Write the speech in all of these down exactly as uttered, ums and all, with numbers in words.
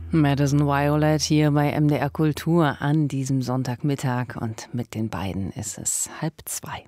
Madison Violet hier bei M D R Kultur an diesem Sonntagmittag und mit den beiden ist es halb zwei.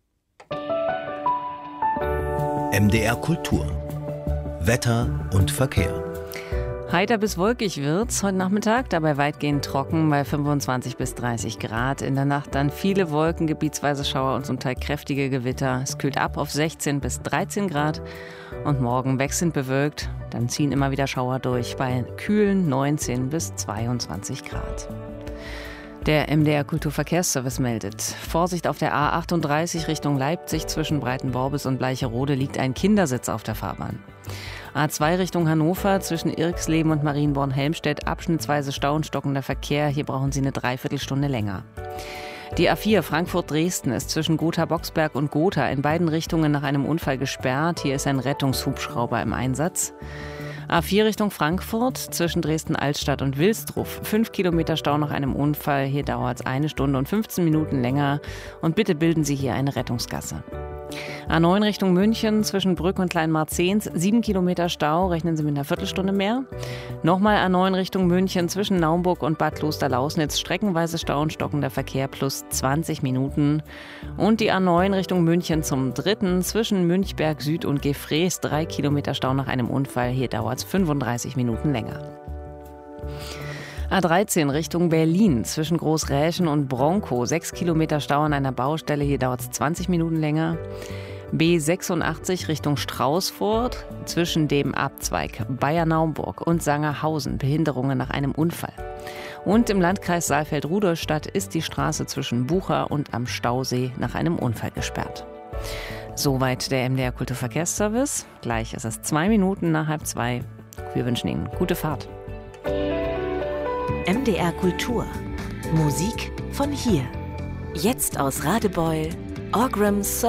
M D R Kultur. Wetter und Verkehr. Heiter bis wolkig wird's heute Nachmittag, dabei weitgehend trocken bei fünfundzwanzig bis dreißig Grad. In der Nacht dann viele Wolken, gebietsweise Schauer und zum Teil kräftige Gewitter. Es kühlt ab auf sechzehn bis dreizehn Grad und morgen wechselnd bewölkt. Dann ziehen immer wieder Schauer durch bei kühlen neunzehn bis zweiundzwanzig Grad. Der M D R Kulturverkehrsservice meldet: Vorsicht auf der A achtunddreißig Richtung Leipzig zwischen Breitenborbis und Bleicherode liegt ein Kindersitz auf der Fahrbahn. A zwei Richtung Hannover zwischen Irxleben und Marienborn-Helmstedt abschnittsweise Stau und stockender Verkehr. Hier brauchen Sie eine Dreiviertelstunde länger. Die A vier Frankfurt-Dresden ist zwischen Gotha-Boxberg und Gotha in beiden Richtungen nach einem Unfall gesperrt. Hier ist ein Rettungshubschrauber im Einsatz. A vier Richtung Frankfurt zwischen Dresden-Altstadt und Wilsdruff. Fünf Kilometer Stau nach einem Unfall. Hier dauert es eine Stunde und fünfzehn Minuten länger. Und bitte bilden Sie hier eine Rettungsgasse. A neun Richtung München zwischen Brück und Kleinmarzens. Sieben Kilometer Stau, rechnen Sie mit einer Viertelstunde mehr. Nochmal A neun Richtung München zwischen Naumburg und Bad Klosterlausnitz. Streckenweise Stau und stockender Verkehr plus zwanzig Minuten. Und die A neun Richtung München zum dritten zwischen Münchberg Süd und Gefrees. Drei Kilometer Stau nach einem Unfall. Hier dauert es fünfunddreißig Minuten länger. A dreizehn Richtung Berlin zwischen Großräschen und Bronkow. Sechs Kilometer Stau an einer Baustelle. Hier dauert es zwanzig Minuten länger. B sechsundachtzig Richtung Straußfurt zwischen dem Abzweig Bayer-Naumburg und Sangerhausen. Behinderungen nach einem Unfall. Und im Landkreis Saalfeld-Rudolstadt ist die Straße zwischen Bucha und am Stausee nach einem Unfall gesperrt. Soweit der M D R Kulturverkehrsservice. Gleich ist es zwei Minuten nach halb zwei. Wir wünschen Ihnen gute Fahrt. M D R Kultur. Musik von hier. Jetzt aus Radebeul, Orgram